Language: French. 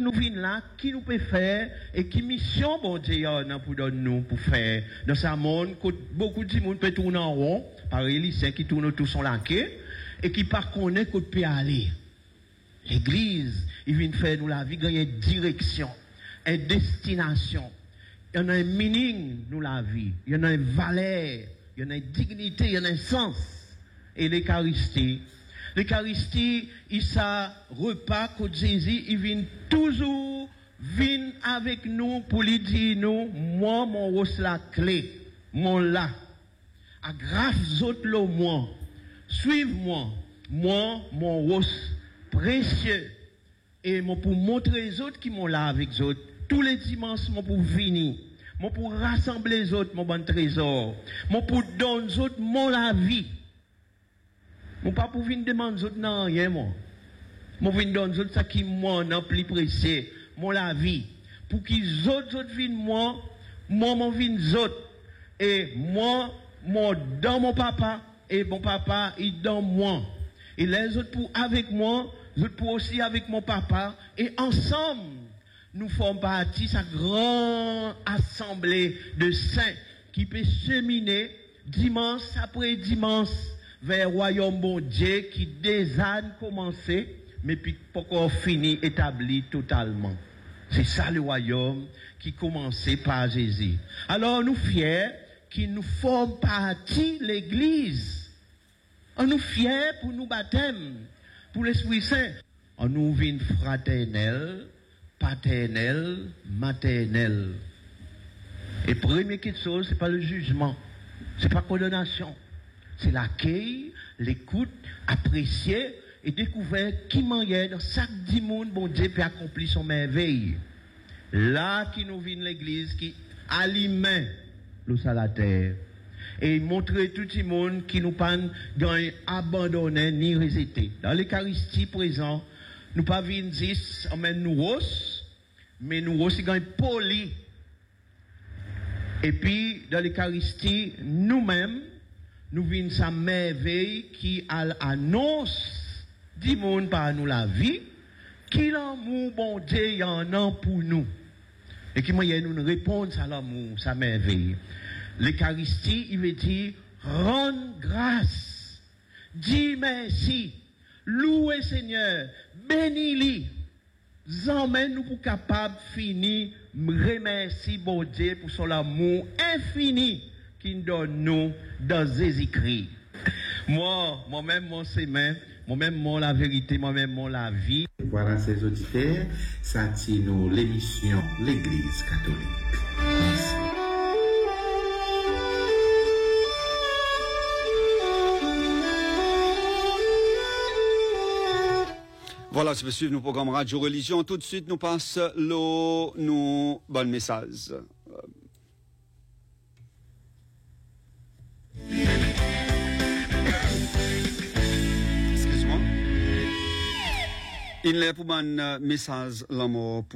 nous venons là, qui nous peut faire, et qui mission, bon Dieu, pour nous, pour faire, dans ce monde, beaucoup de monde peut tourner en rond, par les lycéens qui tournent autour son laquais, et qui par connaît qu'on peut aller. L'église, il vient faire nous la vie, il y a une direction, une destination. Il y en a un meaning, nous la vie. Il y en a une valeur, il y en a une dignité, il y en a un sens. Et l'Eucharistie, il ça repas que Jésus, il vient toujours avec nous pour lui dire nous, moi, mon rose la clé, mon là. À grâce autres le moi, suive-moi, moi, mon rose précieux. Et moi, pour montrer les autres qui m'ont là avec les autres, tous les dimanches, moi, pour venir, moi, pour rassembler les autres, mon bon trésor, moi, pour donner les autres, mon la vie. Moi, pas pour venir demander les autres, non, rien, moi. Moi, pour venir donner les autres, ça qui m'en a plus précieux, mon la vie. Pour qu'ils autres viennent moi, moi, vienne les autres. Et moi, dans mon papa, et mon papa, il dans moi. Et les autres pour avec moi, les autres pour aussi avec mon papa, et ensemble, nous formons partie de cette grande assemblée de saints qui peut cheminer dimanche après dimanche vers le royaume bon Dieu qui déjà a commencé, mais puis pas encore fini, établi totalement. C'est ça le royaume qui commençait par Jésus. Alors nous fiers qui nous formons partie de l'Église. On nous fiers pour nous baptêmes, pour l'Esprit Saint. On nous vient fraternel, paternel, maternel. Et première chose, c'est pas le jugement, c'est pas condamnation, c'est l'accueil, l'écoute, apprécier et découvrir qui manière dans chaque monde bon Dieu peut accomplir son merveille. Là qui nous vient l'Église qui alimente l'eau à la terre et montrer tout le monde qui nous pas abandonner ni résister. Dans l'Eucharistie présent, nous pas venir dire emmène nous rose, mais nous aussi gagne poli. Et puis dans l'Eucharistie, nous-mêmes, nous venons sa merveille qui annonce du monde par nous la vie, qui l'amour bon Dieu y en a pour nous. Et qui moyen nous répondre à l'amour, sa merveille. L'Eucharistie, il veut dire rendre grâce, dis merci, louer Seigneur, bénis-lui, emmène nous pour capable finir, remercier bon Dieu pour son amour infini qu'il donne nous dans Jésus-Christ. Moi-même, mon sémin, moi-même, mon la vérité, moi-même, mon la vie. Voilà ces auditeurs, ça tient nous l'émission L'Église catholique. Merci. Voilà, je vais suivre nos programmes Radio Religion. Tout de suite, nous passe nos bons messages. Excuse-moi. Il est pour un message l'amour.